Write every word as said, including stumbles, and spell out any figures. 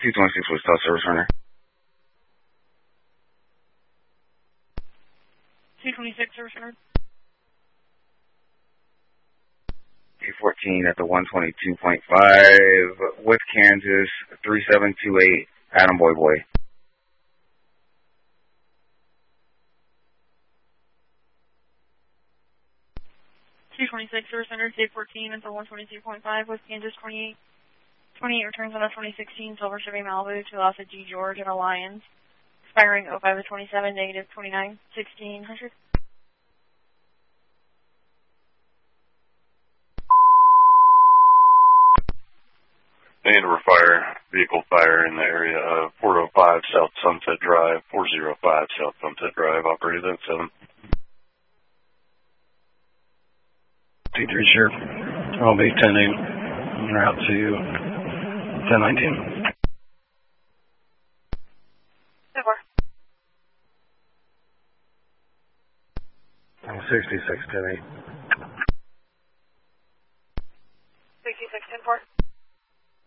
two twenty-six Wichita Service Runner. two twenty-six Service Runner. A fourteen at the one twenty-two point five with Kansas, three seven two eight, Adam Boy Boy. two twenty-six Service Runner, K fourteen at the one twenty-two point five with Kansas, twenty-eight. twenty-eight returns on a twenty sixteen Silver Chevy Malibu to Alpha G George and Alliance. Expiring oh five of twenty-seven, negative twenty-nine, sixteen hundred. Andover Fire, vehicle fire in the area of four oh five South Sunset Drive, four oh five South Sunset Drive, operated at seven. T three, sure. I'll be ten eight, en route to ten nineteen. Over. sixty-six, ten eight. sixty-six, ten four.